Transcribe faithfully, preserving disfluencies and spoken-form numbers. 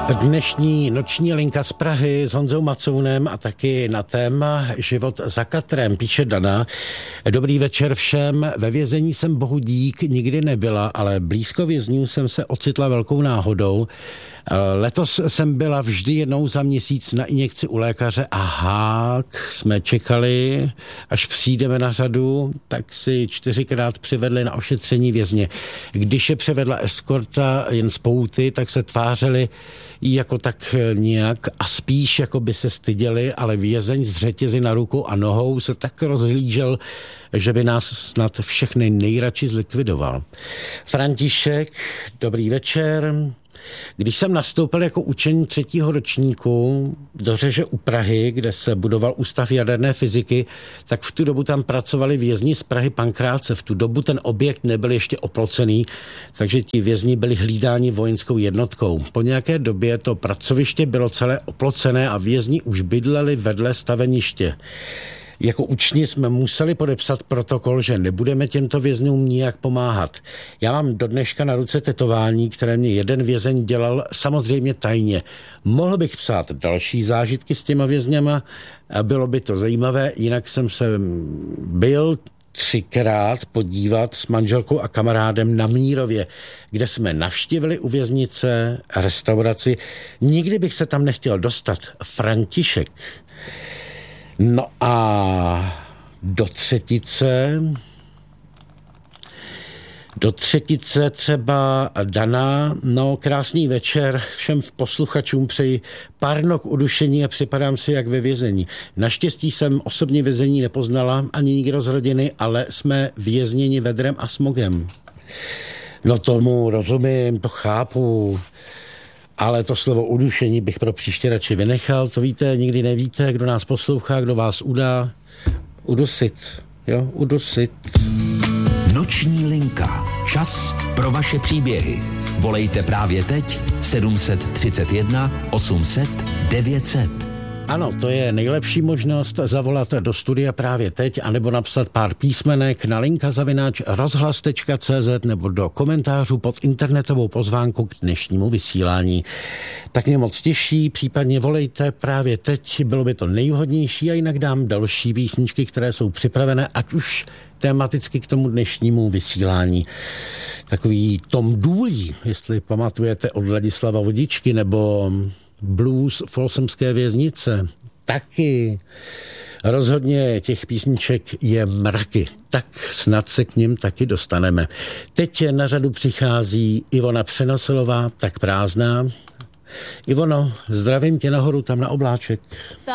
Dnešní noční linka z Prahy s Honzou Macounem a taky na téma život za katrem, píše Dana. Dobrý večer všem, ve vězení jsem bohu dík nikdy nebyla, ale blízko vězňů jsem se ocitla velkou náhodou. Letos jsem byla vždy jednou za měsíc na injekci u lékaře a hák jsme čekali, až přijdeme na řadu, tak si čtyřikrát přivedli na ošetření vězně. Když je přivedla eskorta jen z pouty, tak se tvářili jako tak nějak a spíš jako by se styděli, ale vězeň s řetězy na ruku a nohou se tak rozhlížel, že by nás snad všechny nejradši zlikvidoval. František, dobrý večer. Když jsem nastoupil jako učený třetího ročníku do Řeže u Prahy, kde se budoval ústav jaderné fyziky, tak v tu dobu tam pracovali vězni z Prahy Pankrátce. V tu dobu ten objekt nebyl ještě oplocený, takže ti vězni byli hlídáni vojenskou jednotkou. Po nějaké době to pracoviště bylo celé oplocené a vězni už bydleli vedle staveniště. Jako učni jsme museli podepsat protokol, že nebudeme těmto vězňům nijak pomáhat. Já mám do dneška na ruce tetování, které mě jeden vězeň dělal samozřejmě tajně. Mohl bych psát další zážitky s těma vězněma a bylo by to zajímavé, jinak jsem se byl třikrát podívat s manželkou a kamarádem na Mírově, kde jsme navštívili u věznice restauraci. Nikdy bych se tam nechtěl dostat. František. No a do třetice, do třetice třeba Dana, no krásný večer, všem posluchačům přeji pár nok udušení a připadám si jak ve vězení. Naštěstí jsem osobně vězení nepoznala, ani nikdo z rodiny, ale jsme vězněni vedrem a smogem. No tomu rozumím, to chápu. Ale to slovo udušení bych pro příště radši vynechal. To víte, nikdy nevíte, kdo nás poslouchá, kdo vás udá. Udusit, jo, udusit. Noční linka. Čas pro vaše příběhy. Volejte právě teď sedm set třicet jedna osm set devět set. Ano, to je nejlepší možnost zavolat do studia právě teď, anebo napsat pár písmenek na linka zavináč rozhlas tečka cé zet nebo do komentářů pod internetovou pozvánku k dnešnímu vysílání. Tak mě moc těší, případně volejte právě teď, bylo by to nejvhodnější a jinak dám další písničky, které jsou připravené, ať už tematicky k tomu dnešnímu vysílání. Takový Tom Dooley, jestli pamatujete, od Ladislava Vodičky, nebo Blues Folsomské věznice. Taky. Rozhodně těch písniček je mraky. Tak snad se k nim taky dostaneme. Teď na řadu přichází Ivona Přenosilová, Tak prázdná. Ivono, zdravím tě nahoru tam na obláček.